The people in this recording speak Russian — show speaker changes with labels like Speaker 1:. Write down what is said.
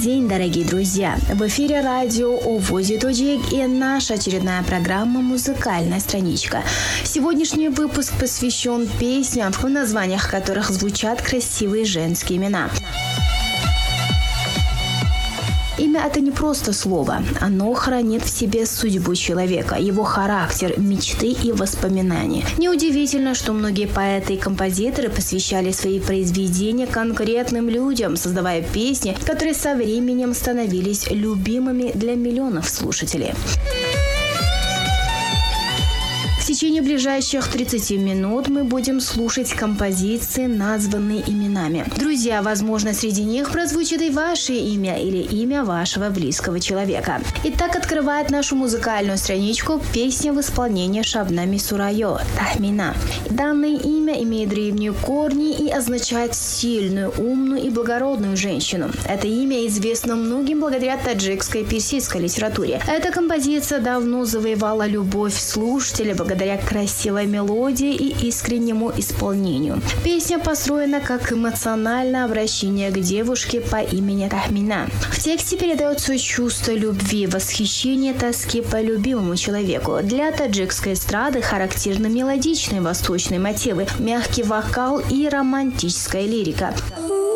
Speaker 1: день, дорогие друзья! В эфире радио «Овози Тоджик» и наша очередная программа «Музыкальная страничка». Сегодняшний выпуск посвящен песням, в названиях которых звучат красивые женские имена. Имя – это не просто слово. Оно хранит в себе судьбу человека, его характер, мечты и воспоминания. Неудивительно, что многие поэты и композиторы посвящали свои произведения конкретным людям, создавая песни, которые со временем становились любимыми для миллионов слушателей. В течение ближайших 30 минут мы будем слушать композиции, названные именами. Друзья, возможно, среди них прозвучит и ваше имя или имя вашего близкого человека. Итак, открывает нашу музыкальную страничку песня в исполнении Шабнами Сурайо «Тахмина». Данное имя имеет древние корни и означает сильную, умную и благородную женщину. Это имя известно многим благодаря таджикской и персидской литературе. Эта композиция давно завоевала любовь слушателя благодаря красивой мелодии и искреннему исполнению. Песня построена как эмоциональное обращение к девушке по имени Тахмина. В тексте передается чувство любви, восхищения, тоски по любимому человеку. Для таджикской эстрады характерны мелодичные восточные мотивы, мягкий вокал и романтическая лирика.